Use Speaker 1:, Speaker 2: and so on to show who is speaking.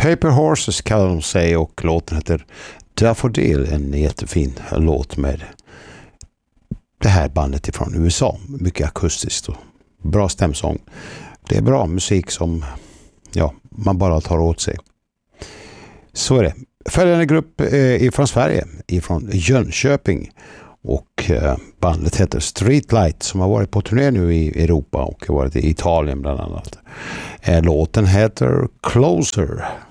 Speaker 1: Paper Horses kallar de sig och låten heter Daffodil, en jättefin låt med det här bandet ifrån USA. Mycket akustiskt och bra stämsång. Det är bra musik som man bara tar åt sig. Så är det. Följande grupp ifrån Sverige, ifrån Jönköping, och bandet heter Streetlight, som har varit på turné nu i Europa och har varit i Italien bland annat. Låten heter Closer.